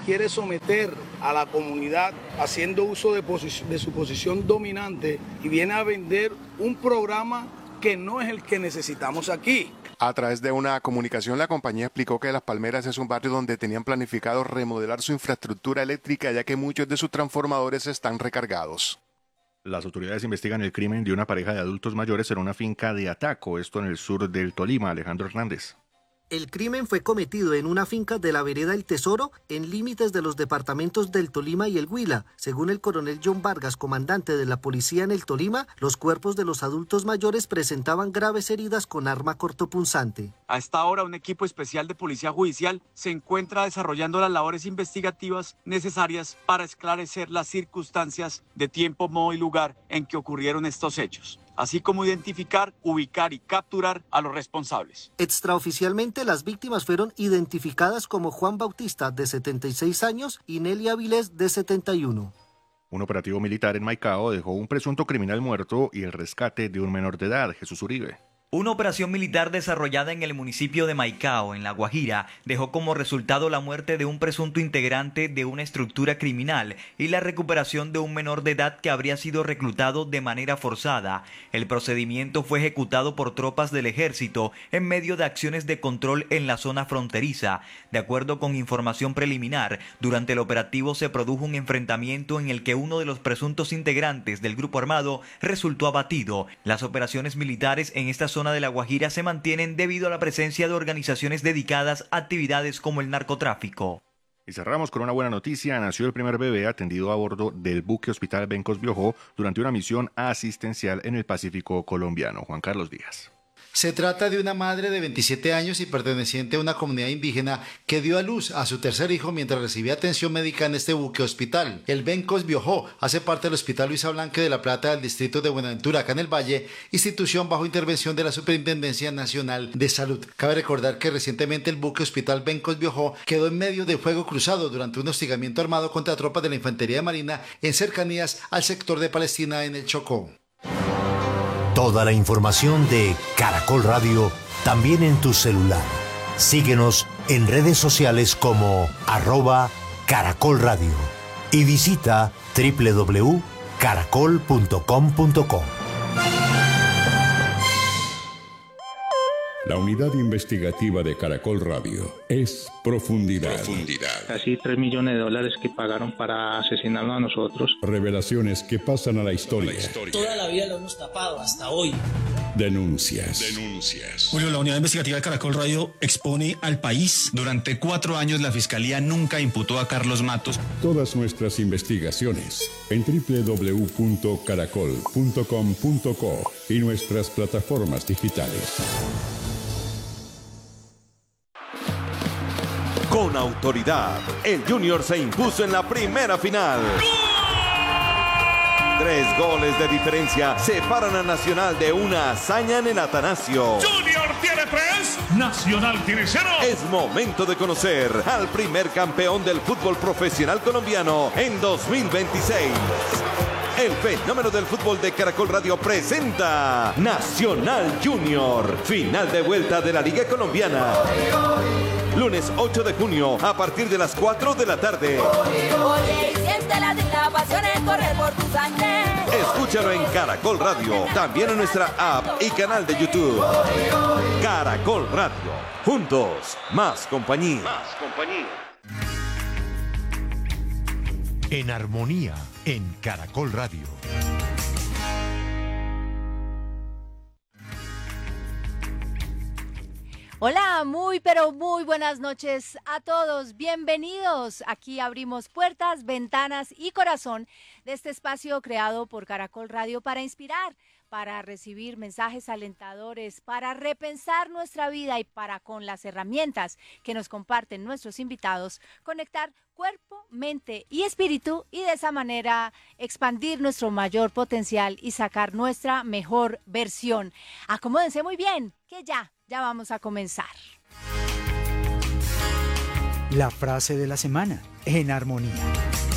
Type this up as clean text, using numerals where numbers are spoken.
quiere someter a la comunidad haciendo uso de su posición dominante y viene a vender un programa que no es el que necesitamos aquí. A través de una comunicación, la compañía explicó que Las Palmeras es un barrio donde tenían planificado remodelar su infraestructura eléctrica, ya que muchos de sus transformadores están recargados. Las autoridades investigan el crimen de una pareja de adultos mayores en una finca de Ataco, esto en el sur del Tolima. Alejandro Hernández. El crimen fue cometido en una finca de la vereda El Tesoro, en límites de los departamentos del Tolima y el Huila. Según el coronel John Vargas, comandante de la policía en el Tolima, los cuerpos de los adultos mayores presentaban graves heridas con arma cortopunzante. A esta hora, un equipo especial de policía judicial se encuentra desarrollando las labores investigativas necesarias para esclarecer las circunstancias de tiempo, modo y lugar en que ocurrieron estos hechos, así como identificar, ubicar y capturar a los responsables. Extraoficialmente, las víctimas fueron identificadas como Juan Bautista, de 76 años, y Nelly Avilés, de 71. Un operativo militar en Maicao dejó un presunto criminal muerto y el rescate de un menor de edad, Jesús Uribe. Una operación militar desarrollada en el municipio de Maicao, en La Guajira, dejó como resultado la muerte de un presunto integrante de una estructura criminal y la recuperación de un menor de edad que habría sido reclutado de manera forzada. El procedimiento fue ejecutado por tropas del ejército en medio de acciones de control en la zona fronteriza. De acuerdo con información preliminar, durante el operativo se produjo un enfrentamiento en el que uno de los presuntos integrantes del grupo armado resultó abatido. Las operaciones militares en esta zona de La Guajira se mantienen debido a la presencia de organizaciones dedicadas a actividades como el narcotráfico. Y cerramos con una buena noticia. Nació el primer bebé atendido a bordo del buque Hospital Bencos Biojó durante una misión asistencial en el Pacífico colombiano. Juan Carlos Díaz. Se trata de una madre de 27 años y perteneciente a una comunidad indígena que dio a luz a su tercer hijo mientras recibía atención médica en este buque hospital. El Bencos Biojó hace parte del Hospital Luisa Blanque de La Plata del distrito de Buenaventura, acá en el Valle, institución bajo intervención de la Superintendencia Nacional de Salud. Cabe recordar que recientemente el buque Hospital Bencos Biojó quedó en medio de fuego cruzado durante un hostigamiento armado contra tropas de la Infantería de Marina en cercanías al sector de Palestina en el Chocó. Toda la información de Caracol Radio también en tu celular. Síguenos en redes sociales como @Caracol Radio y visita www.caracol.com.co. La unidad investigativa de Caracol Radio es Profundidad. Casi $3 millones que pagaron para asesinarnos a nosotros. Revelaciones que pasan a la historia. Toda la vida lo hemos tapado hasta hoy. Denuncias. Julio, la unidad investigativa de Caracol Radio expone al país. Durante 4 años la Fiscalía nunca imputó a Carlos Matos. Todas nuestras investigaciones en www.caracol.com.co y nuestras plataformas digitales. Con autoridad, el Junior se impuso en la primera final. 3 goles de diferencia separan a Nacional de una hazaña en el Atanasio. Junior tiene 3, Nacional tiene 0. Es momento de conocer al primer campeón del fútbol profesional colombiano en 2026. El fenómeno del fútbol de Caracol Radio presenta Nacional Junior, final de vuelta de la Liga Colombiana. Lunes 8 de junio a partir de las 4 de la tarde. Oye, y siente la pasión en correr por tu sangre. Escúchalo en Caracol Radio, también en nuestra app y canal de YouTube. Caracol Radio, juntos, más compañía. En armonía, en Caracol Radio. Hola, pero muy buenas noches a todos. Bienvenidos. Aquí abrimos puertas, ventanas y corazón de este espacio creado por Caracol Radio para inspirar, para recibir mensajes alentadores, para repensar nuestra vida y para, con las herramientas que nos comparten nuestros invitados, conectar cuerpo, mente y espíritu y de esa manera expandir nuestro mayor potencial y sacar nuestra mejor versión. Acomódense muy bien, que ya vamos a comenzar. La frase de la semana, en armonía.